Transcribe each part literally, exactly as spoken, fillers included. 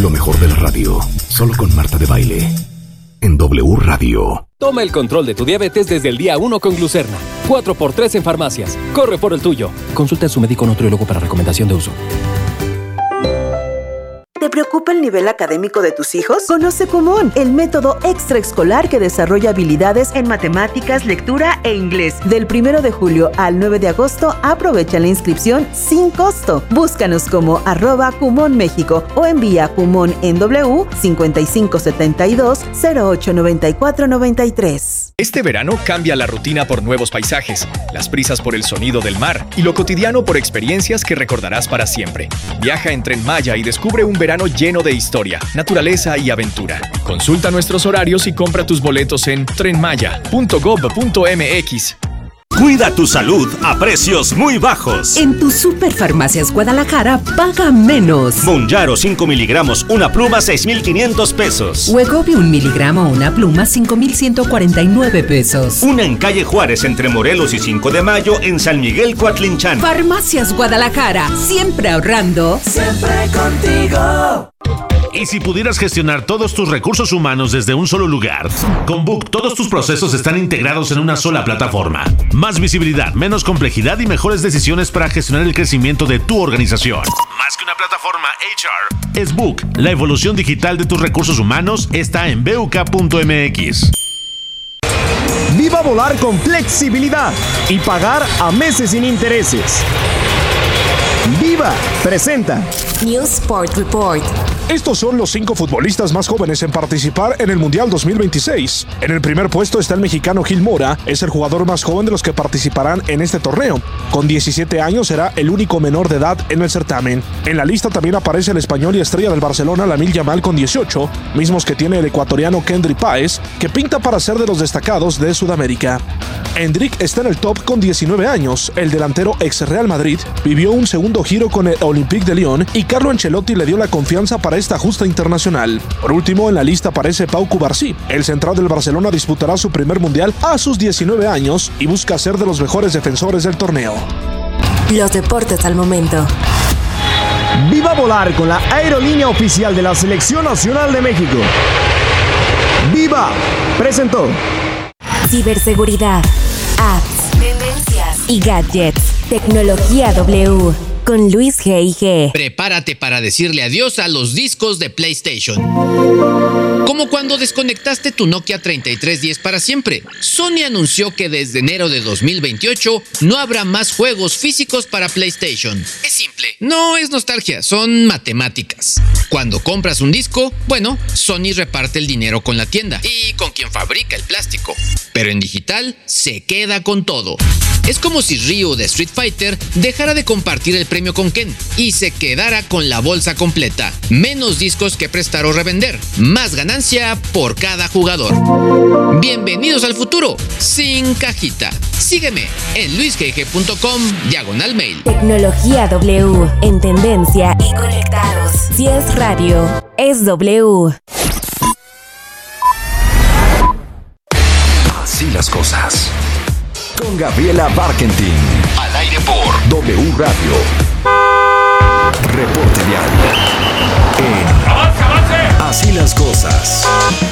Lo mejor de la radio, solo con Marta de Baile, en W Radio. Toma el control de tu diabetes desde el día uno con Glucerna. cuatro por tres en farmacias. Corre por el tuyo. Consulta a su médico nutriólogo para recomendación de uso. ¿Te preocupa el nivel académico de tus hijos? Conoce Kumon, el método extraescolar que desarrolla habilidades en matemáticas, lectura e inglés. Del primero de julio al nueve de agosto, aprovecha la inscripción sin costo. Búscanos como arroba Kumon México o envía Kumon en W cincuenta y cinco setenta y dos cero ocho noventa y cuatro noventa y tres. Este verano cambia la rutina por nuevos paisajes, las prisas por el sonido del mar y lo cotidiano por experiencias que recordarás para siempre. Viaja en Tren Maya y descubre un verano lleno de historia, naturaleza y aventura. Consulta nuestros horarios y compra tus boletos en tren maya punto gob punto m x. Cuida tu salud a precios muy bajos. En tu Superfarmacias Guadalajara, paga menos. Monjaro cinco miligramos, una pluma, seis mil quinientos pesos. Wegovy un miligramo, una pluma, cinco mil ciento cuarenta y nueve pesos. Una en calle Juárez, entre Morelos y cinco de mayo, en San Miguel, Coatlinchán. Farmacias Guadalajara, siempre ahorrando. Siempre contigo. ¿Y si pudieras gestionar todos tus recursos humanos desde un solo lugar? Con Book, todos tus procesos están integrados en una sola plataforma. Más visibilidad, menos complejidad y mejores decisiones para gestionar el crecimiento de tu organización. Más que una plataforma H R, es Book. La evolución digital de tus recursos humanos está en B U K punto M X. Viva volar con flexibilidad y pagar a meses sin intereses. Viva presenta News Sport Report. Estos son los cinco futbolistas más jóvenes en participar en el Mundial dos mil veintiséis. En el primer puesto está el mexicano Gil Mora, es el jugador más joven de los que participarán en este torneo. Con diecisiete años será el único menor de edad en el certamen. En la lista también aparece el español y estrella del Barcelona Lamine Yamal con dieciocho, mismos que tiene el ecuatoriano Kendry Páez, que pinta para ser de los destacados de Sudamérica. Endrick está en el top con diecinueve años. El delantero ex Real Madrid vivió un segundo giro con el Olympique de Lyon y Carlo Ancelotti le dio la confianza para esta justa internacional. Por último, en la lista aparece Pau Cubarsí. El central del Barcelona disputará su primer mundial a sus diecinueve años y busca ser de los mejores defensores del torneo. Los deportes al momento. Viva volar con la aerolínea oficial de la Selección Nacional de México. Viva presentó Ciberseguridad, apps, tendencias y gadgets. Tecnología W con Luis G y G. Prepárate para decirle adiós a los discos de PlayStation. Como cuando desconectaste tu Nokia treinta y tres diez para siempre. Sony anunció que desde enero de dos mil veintiocho no habrá más juegos físicos para PlayStation. Es simple, no es nostalgia, son matemáticas. Cuando compras un disco, bueno, Sony reparte el dinero con la tienda y con quien fabrica el plástico. Pero en digital se queda con todo. Es como si Ryu de Street Fighter dejara de compartir el premio con Ken y se quedara con la bolsa completa. Menos discos que prestar o revender. Más ganancia por cada jugador. Bienvenidos al futuro, sin cajita. Sígueme en luisgg punto com diagonal mail. Tecnología W, en tendencia y conectados. Si es radio, es W. Así las cosas. Con Gabriela Barkentin. Al aire por W Radio. Reporte vial. En ¡Avance, avance! Así las cosas.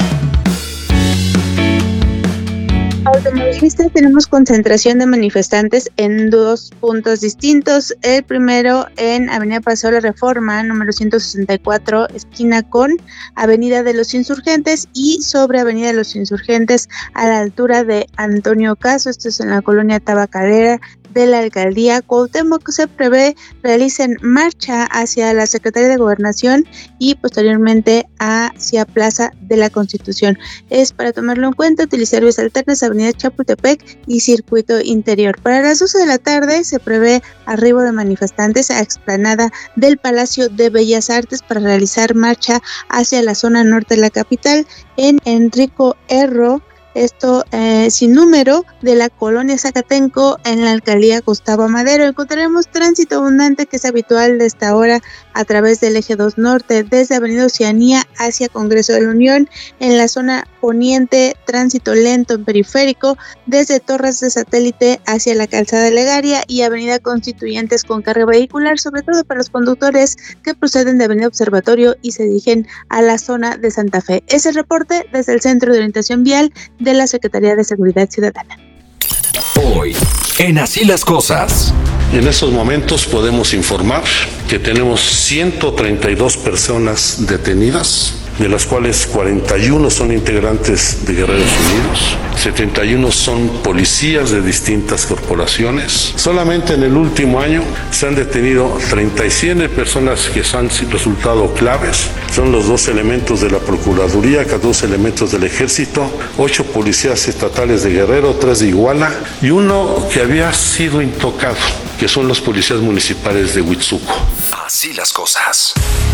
Automovilistas, tenemos concentración de manifestantes en dos puntos distintos. El primero en Avenida Paseo de la Reforma, número ciento sesenta y cuatro, esquina con Avenida de los Insurgentes, y sobre Avenida de los Insurgentes a la altura de Antonio Caso. Esto es en la colonia Tabacalera de la alcaldía Cuauhtémoc. Se prevé realicen marcha hacia la Secretaría de Gobernación y posteriormente hacia Plaza de la Constitución. Es para tomarlo en cuenta utilizar vías alternas, Avenida Chapultepec y Circuito Interior. Para las doce de la tarde se prevé arribo de manifestantes a explanada del Palacio de Bellas Artes para realizar marcha hacia la zona norte de la capital en Enrico Erro. Esto eh, sin número de la colonia Zacatenco en la alcaldía Gustavo Madero. Encontraremos tránsito abundante que es habitual de esta hora a través del eje dos norte desde Avenida Oceanía hacia Congreso de la Unión en la zona poniente, tránsito lento en periférico, desde Torres de Satélite hacia la Calzada de Legaria y Avenida Constituyentes con carga vehicular, sobre todo para los conductores que proceden de Avenida Observatorio y se dirigen a la zona de Santa Fe. Es el reporte desde el Centro de Orientación Vial de la Secretaría de Seguridad Ciudadana. Hoy, en Así las Cosas. En estos momentos podemos informar que tenemos ciento treinta y dos personas detenidas, de las cuales cuarenta y uno son integrantes de Guerreros Unidos, setenta y uno son policías de distintas corporaciones. Solamente en el último año se han detenido treinta y siete personas que han resultado claves. Son los dos elementos de la Procuraduría, catorce elementos del Ejército, ocho policías estatales de Guerrero, tres de Iguala y uno que había sido intocado, que son los policías municipales de Huitzuco. Así las cosas.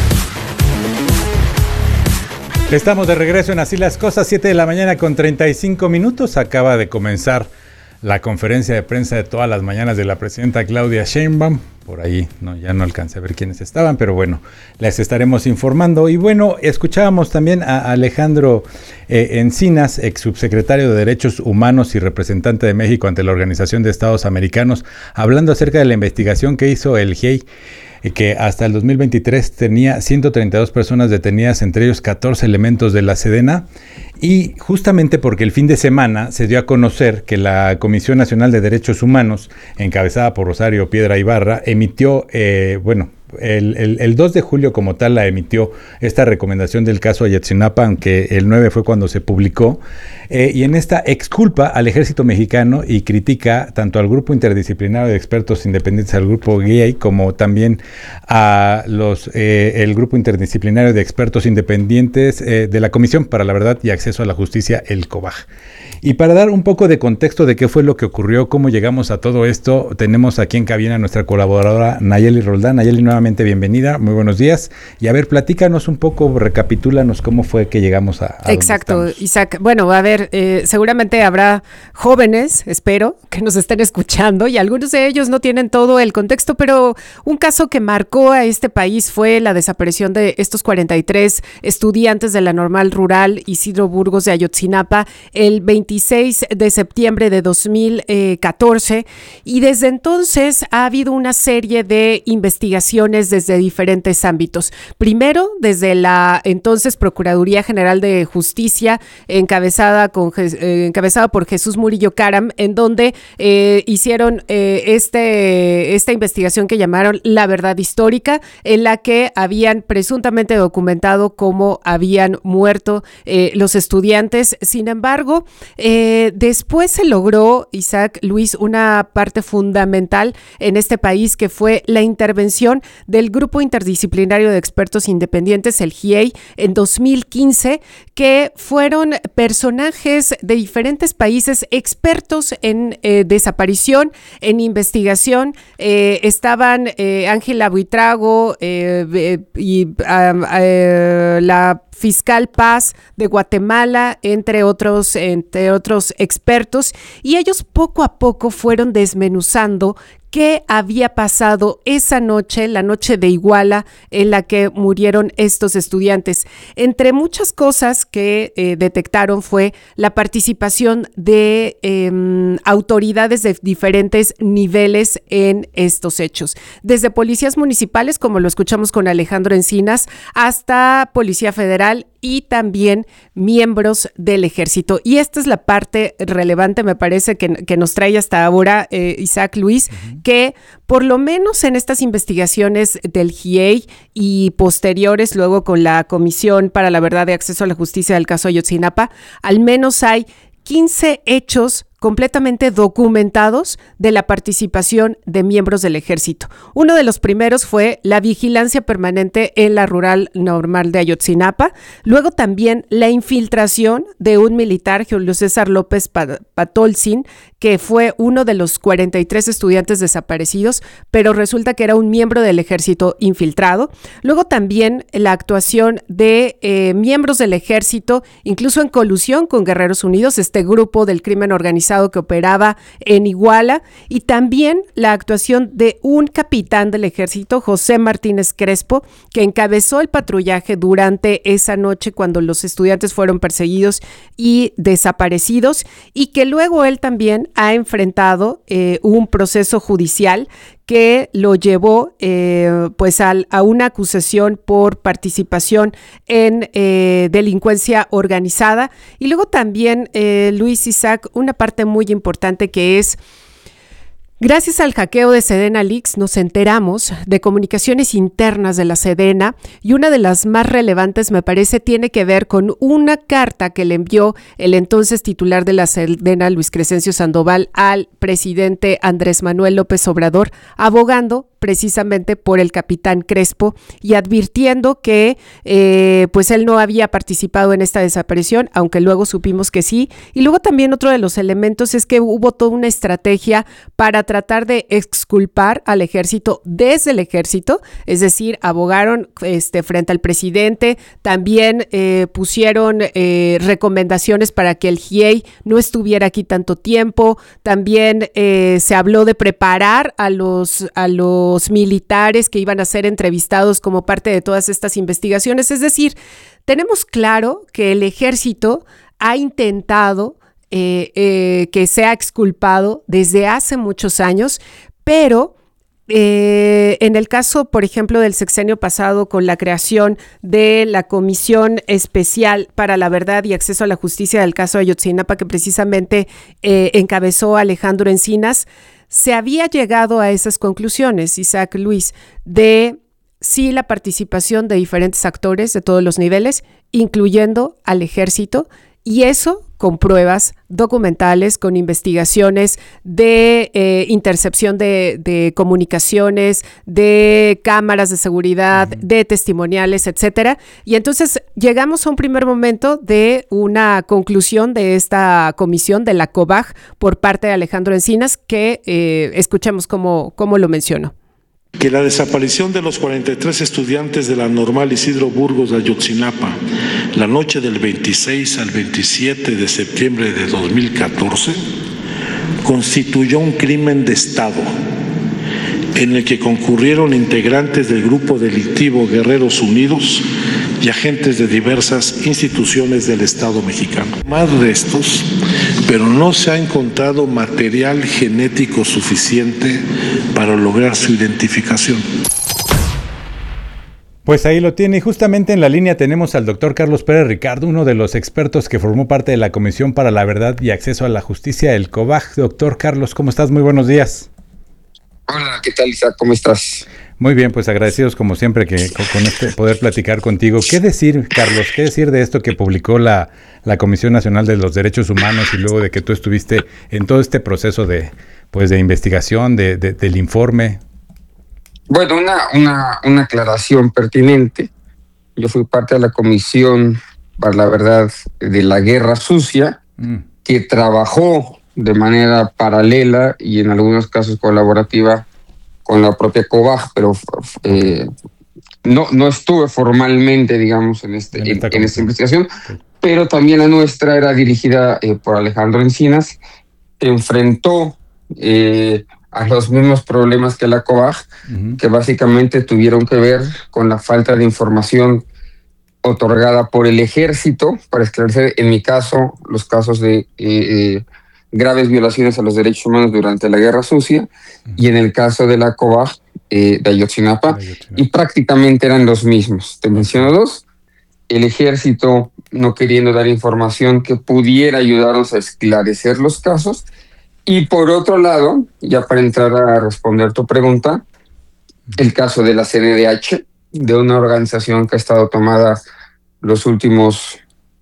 Estamos de regreso en Así las Cosas, siete de la mañana con treinta y cinco minutos. Acaba de comenzar la conferencia de prensa de todas las mañanas de la presidenta Claudia Sheinbaum. Por ahí no, ya no alcancé a ver quiénes estaban, pero bueno, les estaremos informando. Y bueno, escuchábamos también a Alejandro eh, Encinas, ex subsecretario de Derechos Humanos y representante de México ante la Organización de Estados Americanos, hablando acerca de la investigación que hizo el G I E I, que hasta el dos mil veintitrés tenía ciento treinta y dos personas detenidas, entre ellos catorce elementos de la Sedena, y justamente porque el fin de semana se dio a conocer que la Comisión Nacional de Derechos Humanos, encabezada por Rosario Piedra Ibarra, emitió, eh, bueno, El, el, el dos de julio como tal la emitió esta recomendación del caso Ayotzinapa, aunque el nueve fue cuando se publicó, eh, y en esta exculpa al ejército mexicano y critica tanto al grupo interdisciplinario de expertos independientes, al grupo G I E I, como también a los eh, el grupo interdisciplinario de expertos independientes eh, de la Comisión para la Verdad y Acceso a la Justicia, el COBAJ. Y para dar un poco de contexto de qué fue lo que ocurrió, cómo llegamos a todo esto, tenemos aquí en cabina a nuestra colaboradora Nayeli Roldán. Nayeli, nuevamente bienvenida, muy buenos días. Y a ver, platícanos un poco, recapitúlanos cómo fue que llegamos a... a Exacto, Isaac. Bueno, a ver, eh, seguramente habrá jóvenes, espero, que nos estén escuchando y algunos de ellos no tienen todo el contexto, pero un caso que marcó a este país fue la desaparición de estos cuarenta y tres estudiantes de la Normal Rural Isidro Burgos de Ayotzinapa el veintiséis de septiembre de dos mil catorce, y desde entonces ha habido una serie de investigaciones desde diferentes ámbitos. Primero, desde la entonces Procuraduría General de Justicia, encabezada, con, eh, encabezada por Jesús Murillo Caram, en donde eh, hicieron eh, este, esta investigación que llamaron La Verdad Histórica, en la que habían presuntamente documentado cómo habían muerto eh, los estudiantes. Sin embargo, eh, después se logró, Isaac, Luis, una parte fundamental en este país, que fue la intervención del Grupo Interdisciplinario de Expertos Independientes, el G I E I, en dos mil quince, que fueron personajes de diferentes países expertos en eh, desaparición, en investigación. Eh, estaban eh, Ángela Buitrago eh, eh, y uh, uh, la fiscal Paz de Guatemala, entre otros, entre otros expertos, y ellos poco a poco fueron desmenuzando qué había pasado esa noche, la noche de Iguala, en la que murieron estos estudiantes. Entre muchas cosas que eh, detectaron fue la participación de eh, autoridades de diferentes niveles en estos hechos, desde policías municipales, como lo escuchamos con Alejandro Encinas, hasta Policía Federal y también miembros del ejército. Y esta es la parte relevante, me parece, que, que nos trae hasta ahora eh, Isaac, Luis, uh-huh. que por lo menos en estas investigaciones del G I E I y posteriores, luego con la Comisión para la Verdad y Acceso a la Justicia del caso Ayotzinapa, al menos hay quince hechos completamente documentados de la participación de miembros del ejército. Uno de los primeros fue la vigilancia permanente en la Rural Normal de Ayotzinapa, luego también la infiltración de un militar, Julio César López Patolzin, que fue uno de los cuarenta y tres estudiantes desaparecidos, pero resulta que era un miembro del ejército infiltrado. Luego también la actuación de eh, miembros del ejército, incluso en colusión con Guerreros Unidos, este grupo del crimen organizado motorizado que operaba en Iguala, y también la actuación de un capitán del ejército, José Martínez Crespo, que encabezó el patrullaje durante esa noche cuando los estudiantes fueron perseguidos y desaparecidos, y que luego él también ha enfrentado eh, un proceso judicial que lo llevó eh, pues al, a una acusación por participación en eh, delincuencia organizada. Y luego también, eh, Luis, Isaac, una parte muy importante que es: gracias al hackeo de Sedena Leaks nos enteramos de comunicaciones internas de la Sedena, y una de las más relevantes, me parece, tiene que ver con una carta que le envió el entonces titular de la Sedena, Luis Crescencio Sandoval, al presidente Andrés Manuel López Obrador, abogando precisamente por el capitán Crespo y advirtiendo que eh, pues él no había participado en esta desaparición, aunque luego supimos que sí. Y luego también otro de los elementos es que hubo toda una estrategia para tratar de exculpar al ejército desde el ejército, es decir, abogaron este, frente al presidente, también eh, pusieron eh, recomendaciones para que el G I E I no estuviera aquí tanto tiempo, también eh, se habló de preparar a los, a los militares que iban a ser entrevistados como parte de todas estas investigaciones. Es decir, tenemos claro que el ejército ha intentado eh, eh, que sea exculpado desde hace muchos años, pero Eh, en el caso, por ejemplo, del sexenio pasado, con la creación de la Comisión Especial para la Verdad y Acceso a la Justicia del caso Ayotzinapa, que precisamente eh, encabezó Alejandro Encinas, se había llegado a esas conclusiones, Isaac, Luis, de sí la participación de diferentes actores de todos los niveles, incluyendo al ejército, y eso con pruebas documentales, con investigaciones de eh, intercepción de, de comunicaciones, de cámaras de seguridad, uh-huh. de testimoniales, etcétera. Y entonces llegamos a un primer momento de una conclusión de esta comisión de la COBAG por parte de Alejandro Encinas, que eh, escuchemos cómo, cómo lo mencionó. Que la desaparición de los cuarenta y tres estudiantes de la Normal Isidro Burgos de Ayotzinapa la noche del veintiséis al veintisiete de septiembre de dos mil catorce constituyó un crimen de Estado en el que concurrieron integrantes del grupo delictivo Guerreros Unidos y agentes de diversas instituciones del Estado mexicano. Más restos, pero no se ha encontrado material genético suficiente para lograr su identificación. Pues ahí lo tiene, y justamente en la línea tenemos al doctor Carlos Pérez Ricardo, uno de los expertos que formó parte de la Comisión para la Verdad y Acceso a la Justicia, el COBAG. Doctor Carlos, ¿cómo estás? Muy buenos días. Hola, ¿qué tal, Isaac? ¿Cómo estás? Muy bien, pues agradecidos como siempre que con, con este poder platicar contigo. ¿Qué decir, Carlos? ¿Qué decir de esto que publicó la, la Comisión Nacional de los Derechos Humanos y luego de que tú estuviste en todo este proceso de, pues, de investigación, de, de, del informe? Bueno, una, una, una aclaración pertinente. Yo fui parte de la Comisión para la Verdad de la Guerra Sucia, mm. que trabajó de manera paralela y en algunos casos colaborativa con la propia COBAG, pero eh, no, no estuve formalmente, digamos, en, este, en, en esta investigación, sí. Pero también la nuestra era dirigida eh, por Alejandro Encinas, que enfrentó eh, a los mismos problemas que la COBAG, uh-huh. que básicamente tuvieron que ver con la falta de información otorgada por el ejército para esclarecer, en mi caso, los casos de eh, eh, graves violaciones a los derechos humanos durante la Guerra Sucia, uh-huh. y en el caso de la COBAG eh, de Ayotzinapa, Ayotzinapa, y prácticamente eran los mismos. Te menciono dos: el ejército no queriendo dar información que pudiera ayudarnos a esclarecer los casos, y por otro lado, ya para entrar a responder tu pregunta, el caso de la C N D H, de una organización que ha estado tomada los últimos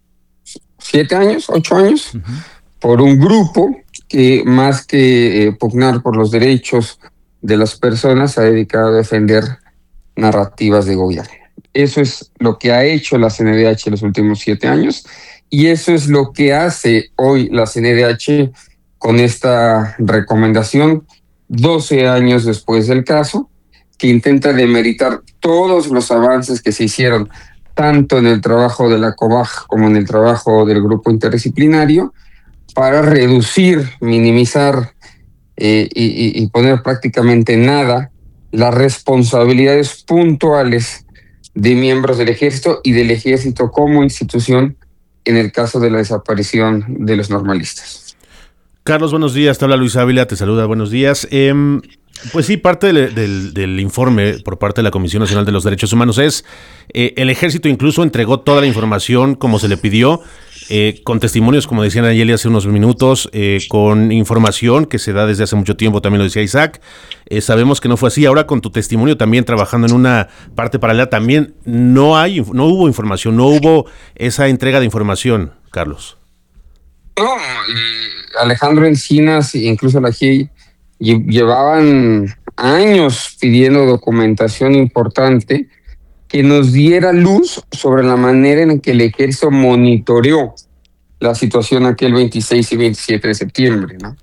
siete años, ocho años, uh-huh. por un grupo que más que eh, pugnar por los derechos de las personas, se ha dedicado a defender narrativas de gobierno. Eso es lo que ha hecho la C N D H en los últimos siete años, y eso es lo que hace hoy la C N D H con esta recomendación, doce años después del caso, que intenta demeritar todos los avances que se hicieron, tanto en el trabajo de la COBAG como en el trabajo del grupo interdisciplinario, para reducir, minimizar eh, y, y poner prácticamente nada las responsabilidades puntuales de miembros del ejército y del ejército como institución en el caso de la desaparición de los normalistas. Carlos, buenos días. Te habla Luis Ávila, te saluda, buenos días. Eh, pues sí, parte del, del, del informe por parte de la Comisión Nacional de los Derechos Humanos es eh, el ejército incluso entregó toda la información como se le pidió, eh, con testimonios, como decía Nayeli hace unos minutos, eh, con información que se da desde hace mucho tiempo, también lo decía Isaac. Eh, sabemos que no fue así. Ahora con tu testimonio también trabajando en una parte paralela, también no hay, no hubo información, no hubo esa entrega de información, Carlos. No, y Alejandro Encinas e incluso la G I llevaban años pidiendo documentación importante que nos diera luz sobre la manera en que el ejército monitoreó la situación aquel veintiséis y veintisiete de septiembre, ¿no?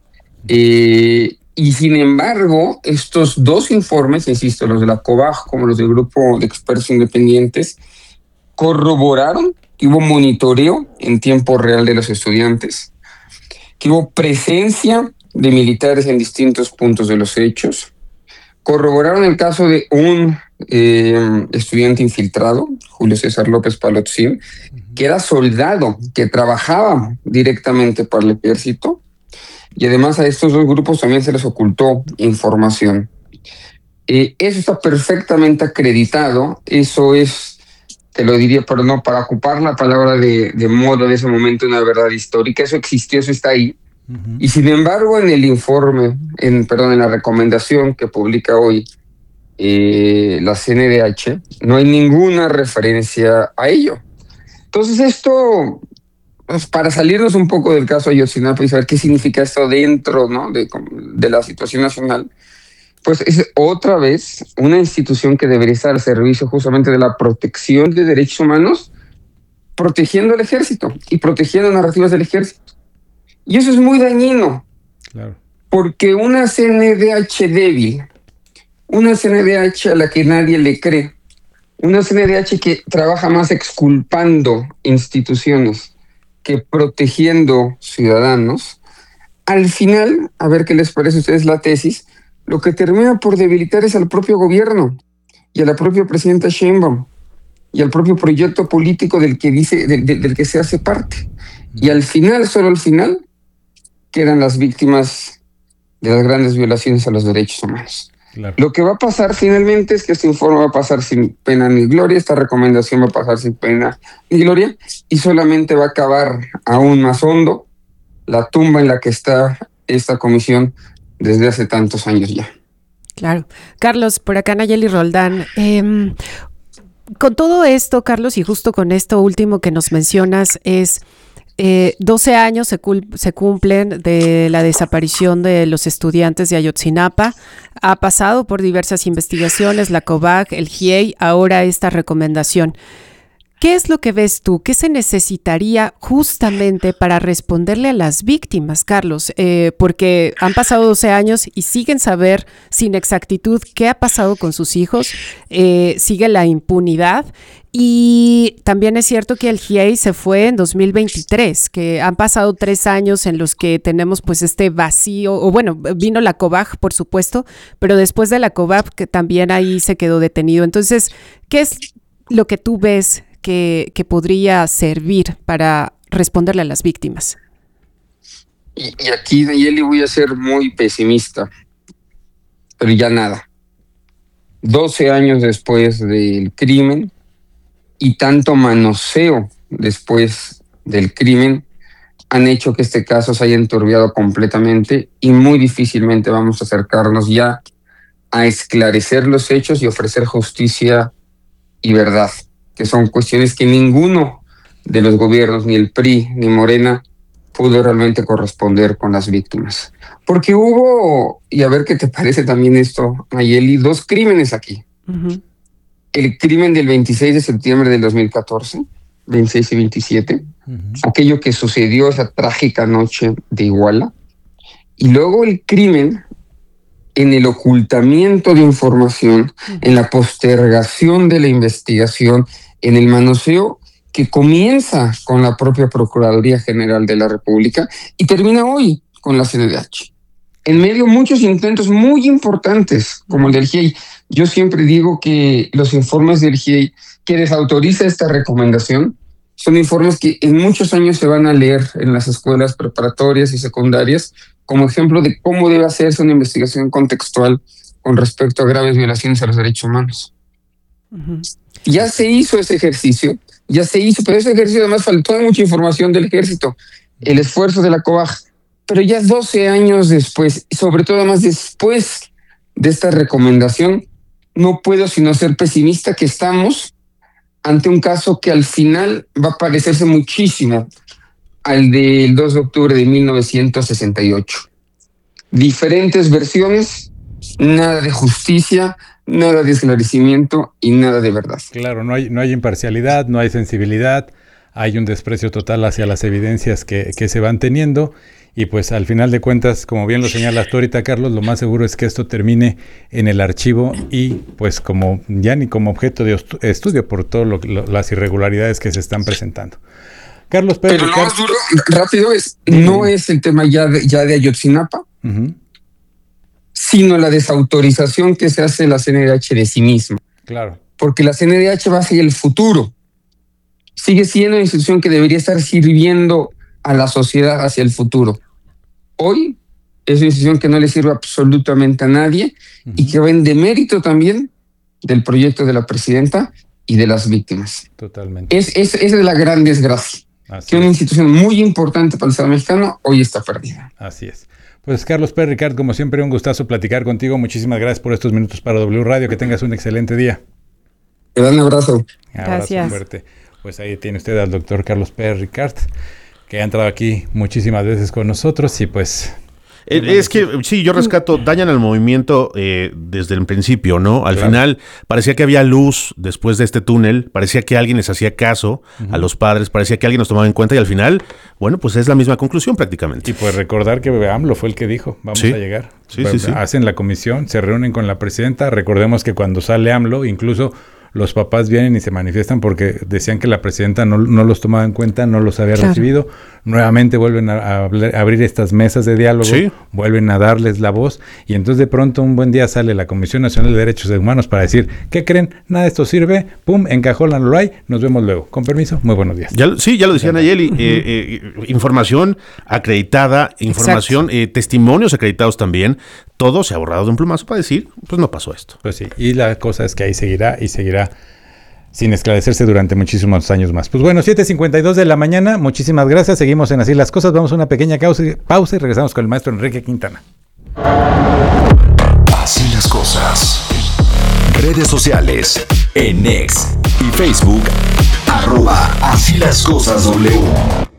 Eh, y sin embargo, estos dos informes, insisto, los de la COBAG como los del grupo de expertos independientes, corroboraron que hubo monitoreo en tiempo real de los estudiantes, que hubo presencia de militares en distintos puntos de los hechos, corroboraron el caso de un eh, estudiante infiltrado, Julio César López Palotzin, que era soldado, que trabajaba directamente para el ejército, y además a estos dos grupos también se les ocultó información. Eh, eso está perfectamente acreditado, eso es, te lo diría, pero no, para ocupar la palabra de, de moda de ese momento, una verdad histórica, eso existió, eso está ahí. Uh-huh. Y sin embargo, en el informe, en, perdón, en la recomendación que publica hoy eh, la C N D H, no hay ninguna referencia a ello. Entonces esto, pues, para salirnos un poco del caso Ayotzinapa y saber qué significa esto dentro, ¿no?, de, de la situación nacional, pues es otra vez una institución que debería estar al servicio justamente de la protección de derechos humanos, protegiendo al ejército y protegiendo narrativas del ejército. Y eso es muy dañino, claro, porque una C N D H débil, una C N D H a la que nadie le cree, una C N D H que trabaja más exculpando instituciones que protegiendo ciudadanos, al final, a ver qué les parece a ustedes la tesis, lo que termina por debilitar es al propio gobierno y a la propia presidenta Sheinbaum y al propio proyecto político del que dice, del, del que se hace parte. Y al final, solo al final, quedan las víctimas de las grandes violaciones a los derechos humanos. Claro. Lo que va a pasar finalmente es que este informe va a pasar sin pena ni gloria, esta recomendación va a pasar sin pena ni gloria, y solamente va a acabar aún más hondo la tumba en la que está esta comisión desde hace tantos años ya. Claro. Carlos, por acá Nayeli Roldán. Eh, con todo esto, Carlos, y justo con esto último que nos mencionas, es eh, doce años se, cul- se cumplen de la desaparición de los estudiantes de Ayotzinapa. Ha pasado por diversas investigaciones, la COBAG, el G I E I, ahora esta recomendación. ¿Qué es lo que ves tú? ¿Qué se necesitaría justamente para responderle a las víctimas, Carlos? Eh, porque han pasado doce años y siguen saber sin exactitud qué ha pasado con sus hijos, eh, sigue la impunidad. Y también es cierto que el G I E I se fue en dos mil veintitrés, que han pasado tres años en los que tenemos pues este vacío, o bueno, vino la COBAG, por supuesto, pero después de la COBAG que también ahí se quedó detenido. Entonces, ¿qué es lo que tú ves que, que podría servir para responderle a las víctimas? Y, y aquí, Nayeli, voy a ser muy pesimista, pero ya nada. doce años después del crimen y tanto manoseo después del crimen han hecho que este caso se haya enturbiado completamente y muy difícilmente vamos a acercarnos ya a esclarecer los hechos y ofrecer justicia y verdad, que son cuestiones que ninguno de los gobiernos, ni el P R I, ni Morena, pudo realmente corresponder con las víctimas. Porque hubo, y a ver qué te parece también esto, Nayeli, dos crímenes aquí. Uh-huh. El crimen del veintiséis de septiembre del dos mil catorce, veintiséis y veintisiete, uh-huh. aquello que sucedió esa trágica noche de Iguala, y luego el crimen en el ocultamiento de información, uh-huh. en la postergación de la investigación, en el manoseo que comienza con la propia Procuraduría General de la República y termina hoy con la C N D H. En medio muchos intentos muy importantes, como el del G I E I. Yo siempre digo que los informes del G I E I, que desautoriza esta recomendación, son informes que en muchos años se van a leer en las escuelas preparatorias y secundarias como ejemplo de cómo debe hacerse una investigación contextual con respecto a graves violaciones a los derechos humanos. Uh-huh. Ya se hizo ese ejercicio, ya se hizo, pero ese ejercicio además faltó mucha información del Ejército, el esfuerzo de la COBAG. Pero ya doce años después, sobre todo además después de esta recomendación, no puedo sino ser pesimista que estamos ante un caso que al final va a parecerse muchísimo al del dos de octubre de mil novecientos sesenta y ocho. Diferentes versiones, nada de justicia, nada de esclarecimiento y nada de verdad. Claro, no hay, no hay imparcialidad, no hay sensibilidad, hay un desprecio total hacia las evidencias que, que se van teniendo. Y pues al final de cuentas, como bien lo señalas tú ahorita, Carlos, lo más seguro es que esto termine en el archivo y pues como ya ni como objeto de estudio por todas las irregularidades que se están presentando. Carlos Pérez. Pero lo más duro, rápido, es no uh-huh. es el tema ya de, ya de Ayotzinapa, uh-huh. sino la desautorización que se hace de la C N D H de sí misma. Claro. Porque la C N D H va hacia el futuro. Sigue siendo una institución que debería estar sirviendo a la sociedad hacia el futuro. Hoy es una institución que no le sirve absolutamente a nadie uh-huh. y que va en demérito también del proyecto de la presidenta y de las víctimas. Totalmente. Es, es, es la gran desgracia. Así que una es. institución muy importante para el Estado mexicano hoy está perdida. Así es. Pues Carlos Pérez Ricard, como siempre, un gustazo platicar contigo. Muchísimas gracias por estos minutos para W Radio. Que tengas un excelente día. Te dan un abrazo. Abrazo Gracias. fuerte. Pues ahí tiene usted al doctor Carlos Pérez Ricard, que ha entrado aquí muchísimas veces con nosotros y pues... Es que sí, yo rescato, dañan al movimiento eh, desde el principio, ¿no? Al claro. final parecía que había luz después de este túnel, parecía que alguien les hacía caso uh-huh. a los padres, parecía que alguien nos tomaba en cuenta y al final, bueno, pues es la misma conclusión prácticamente. Y pues recordar que AMLO fue el que dijo, vamos sí. a llegar. Sí, pues, sí, sí. Hacen la comisión, se reúnen con la presidenta, recordemos que cuando sale AMLO, incluso... los papás vienen y se manifiestan porque decían que la presidenta no, no los tomaba en cuenta, no los había claro. recibido. Nuevamente vuelven a, a, a abrir estas mesas de diálogo, ¿sí? vuelven a darles la voz y entonces de pronto un buen día sale la Comisión Nacional de Derechos Humanos para decir, ¿qué creen? Nada de esto sirve, pum, encajolan, lo hay, nos vemos luego. Con permiso, muy buenos días. Ya, sí, ya lo decía Nayeli, uh-huh. eh, eh, información acreditada, información, eh, testimonios acreditados también, todo se ha borrado de un plumazo para decir, pues no pasó esto. Pues sí, y la cosa es que ahí seguirá y seguirá sin esclarecerse durante muchísimos años más. Pues bueno, siete cincuenta y dos de la mañana, muchísimas gracias, seguimos en Así las Cosas, vamos a una pequeña pausa y regresamos con el maestro Enrique Quintana. Así las Cosas. Redes sociales, en X y Facebook, arroba Así las Cosas W.